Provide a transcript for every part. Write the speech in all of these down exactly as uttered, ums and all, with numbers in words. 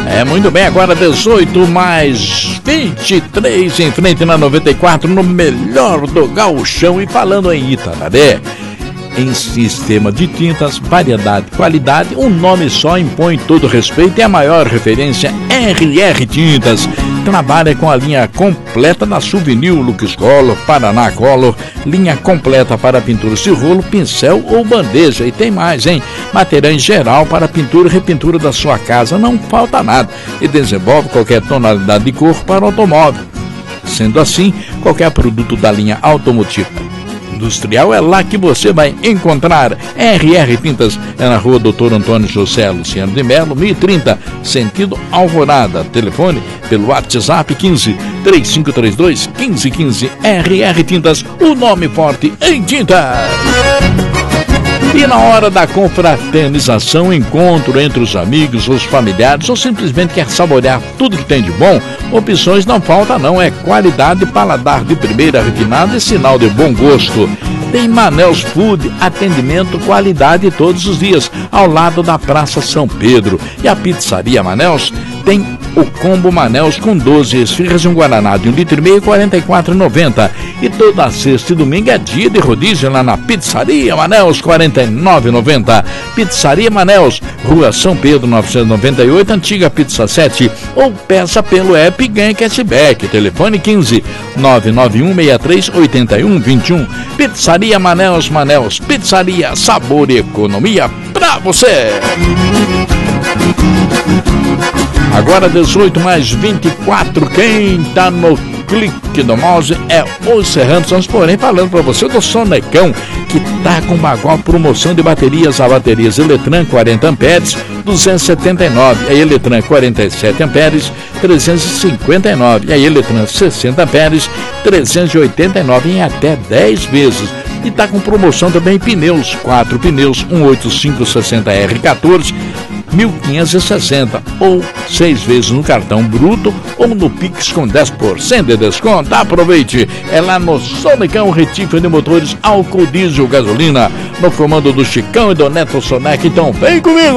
É, muito bem, agora dezoito mais vinte e três em frente na noventa e quatro, no melhor do gauchão. E falando em Itararé, em sistema de tintas, variedade, qualidade, um nome só impõe todo respeito e a maior referência, R R Tintas. Trabalha com a linha completa da Souvenir, Lux Color, Paraná Color, linha completa para pinturas de rolo, pincel ou bandeja. E tem mais, hein? Material em geral para pintura e repintura da sua casa, não falta nada. E desenvolve qualquer tonalidade de cor para automóvel. Sendo assim, qualquer produto da linha automotiva industrial é lá que você vai encontrar. R R Tintas é na rua Doutor Antônio José Luciano de Melo, mil e trinta, sentido Alvorada. Telefone pelo WhatsApp quinze, três cinco três dois, quinze quinze. R R Tintas, o nome forte em tintas. E na hora da confraternização, encontro entre os amigos, os familiares, ou simplesmente quer saborear tudo que tem de bom, opções não falta não, é qualidade, paladar de primeira, refinada e sinal de bom gosto. Tem Manel's Food, atendimento, qualidade todos os dias, ao lado da Praça São Pedro. E a Pizzaria Manel's tem o combo Manel's com doze esfirras e um guaraná de um litro e meio, quarenta e quatro reais e noventa centavos. E toda sexta e domingo é dia de rodízio lá na Pizzaria Manel's, quarenta e nove reais e noventa centavos. Pizzaria Manel's, Rua São Pedro, novecentos e noventa e oito, Antiga Pizza sete. Ou peça pelo app e ganhe cashback. Telefone quinze, nove nove um seis três oito um dois um. Pizzaria Manel's, Manel's Pizzaria, sabor e economia pra você. Agora dezoito mais vinte e quatro, quem tá no clique do mouse é o Serrano Santos, porém falando para você do Sonecão, que tá com uma igual promoção de baterias, a baterias Eletran quarenta amperes, duzentos e setenta e nove, a Eletran quarenta e sete amperes, trezentos e cinquenta e nove, e a Eletran sessenta amperes, trezentos e oitenta e nove em até dez vezes. E tá com promoção também em pneus, quatro pneus, cento e oitenta e cinco sessenta R quatorze, mil quinhentos e sessenta, ou seis vezes no cartão bruto ou no Pix com dez por cento de desconto. Aproveite, é lá no Sonecão, retífica de motores, álcool, diesel, gasolina, no comando do Chicão e do Neto Sonec. Então vem comigo!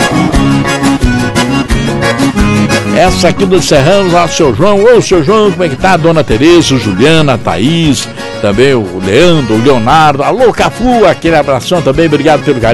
Essa aqui do Serranos, ó, seu João, ô seu João, como é que tá? Dona Tereza, Juliana, Thaís, também o Leandro, o Leonardo, alô Cafu, aquele abração também, obrigado pelo carinho.